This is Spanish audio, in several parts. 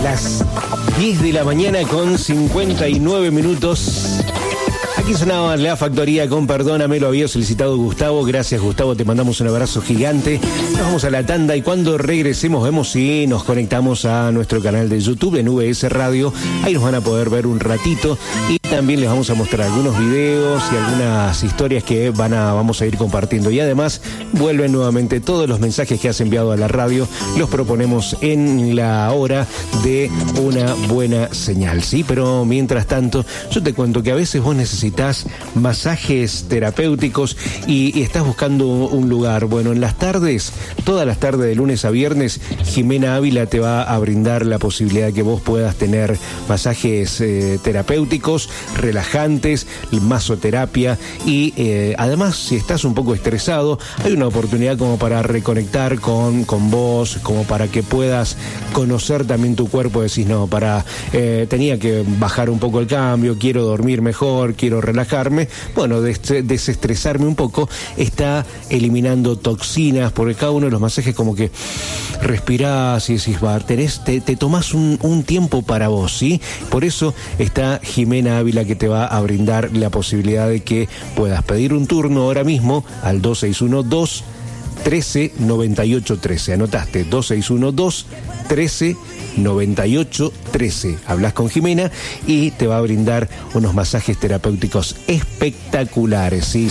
Las 10 de la mañana con 59 minutos. Aquí sonaba La Factoría con Perdóname, lo había solicitado Gustavo. Gracias, Gustavo, te mandamos un abrazo gigante. Nos vamos a la tanda y cuando regresemos vemos si nos conectamos a nuestro canal de YouTube en VS Radio. Ahí nos van a poder ver un ratito y también les vamos a mostrar algunos videos y algunas historias que vamos a ir compartiendo. Y además vuelven nuevamente todos los mensajes que has enviado a la radio. Los proponemos en la hora de una buena señal, ¿sí? Pero mientras tanto, yo te cuento que a veces vos necesitas masajes terapéuticos y estás buscando un lugar. Bueno, en las tardes, todas las tardes de lunes a viernes, Jimena Ávila te va a brindar la posibilidad de que vos puedas tener masajes terapéuticos, relajantes, masoterapia y además, si estás un poco estresado, hay una oportunidad como para reconectar con vos, como para que puedas conocer también tu cuerpo. Decís, no, tenía que bajar un poco el cambio, quiero dormir mejor, quiero relajarme, bueno, desestresarme un poco, está eliminando toxinas, porque cada uno de los masajes como que respirás y decís, te tomás un tiempo para vos, ¿sí? Por eso está Jimena Ávila, que te va a brindar la posibilidad de que puedas pedir un turno ahora mismo al 261-2 13 98 13. Anotaste, 261-2 13 98 13. Hablas con Jimena y te va a brindar unos masajes terapéuticos espectaculares. Sí.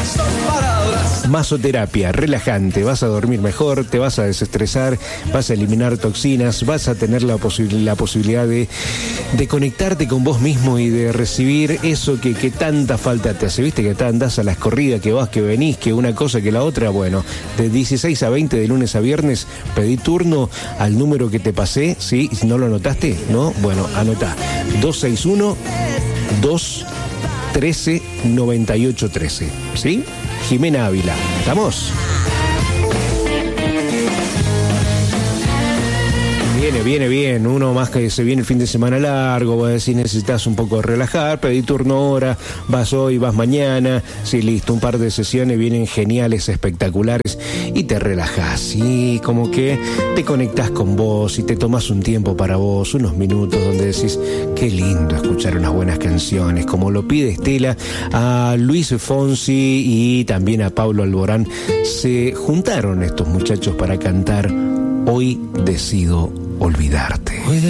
Masoterapia, relajante, vas a dormir mejor, te vas a desestresar, vas a eliminar toxinas, vas a tener la posibilidad de conectarte con vos mismo y de recibir eso que tanta falta te hace. Viste que andás a las corridas, que vas, que venís, que una cosa, que la otra. Bueno, de 16 a 20 de lunes a viernes, pedí turno al número que te pasé, ¿sí? Si no lo anotaste, ¿no? Bueno, anotá. 261 2 13 98 13, ¿sí? Jimena Ávila. ¿Estamos? Viene. Uno más que se viene el fin de semana largo, vos decís, necesitas un poco de relajar, pedí turno ahora, vas hoy, vas mañana, sí, listo, un par de sesiones vienen geniales, espectaculares, y te relajás, y como que te conectás con vos y te tomás un tiempo para vos, unos minutos donde decís, qué lindo escuchar unas buenas canciones, como lo pide Estela. A Luis Fonsi y también a Pablo Alborán se juntaron estos muchachos para cantar Hoy decido olvidarte.